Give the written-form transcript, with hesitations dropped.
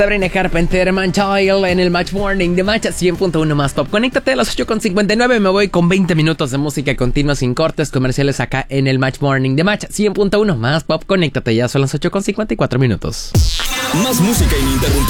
Sabrina Carpenter, Manchild en el Match Morning de Match 100.1 más Pop. Conéctate a las 8:59. Me voy con 20 minutos de música continua sin cortes comerciales acá en el Match Morning de Match 100.1 más Pop. Conéctate, ya son las 8:54 minutos. Más música ininterrumpida.